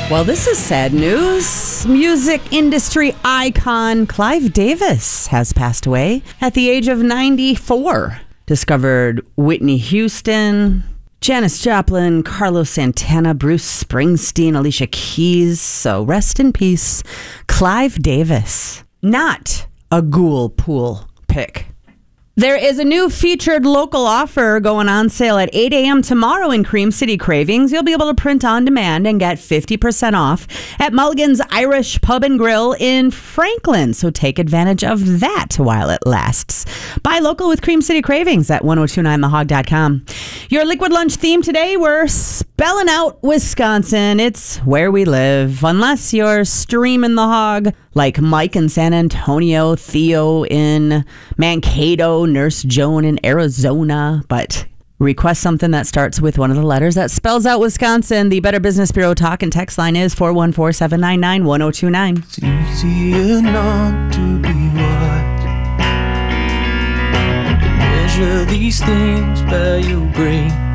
Well, this is sad news. Music industry icon Clive Davis has passed away at the age of 94. Discovered Whitney Houston, Janis Joplin, Carlos Santana, Bruce Springsteen, Alicia Keys. So rest in peace, Clive Davis. Not a Ghoul Pool pick. There is a new featured local offer going on sale at 8 a.m. tomorrow in Cream City Cravings. You'll be able to print on demand and get 50% off at Mulligan's Irish Pub and Grill in Franklin. So take advantage of that while it lasts. Buy local with Cream City Cravings at 1029thehog.com. Your Liquid Lunch theme today, we're spelling out Wisconsin. It's where we live. Unless you're streaming the hog like Mike in San Antonio, Theo in Mankato, Nurse Joan in Arizona, but request something that starts with one of the letters that spells out Wisconsin. The Better Business Bureau talk and text line is 414-799-1029. It's easier not to be wise. Measure these things by your brain.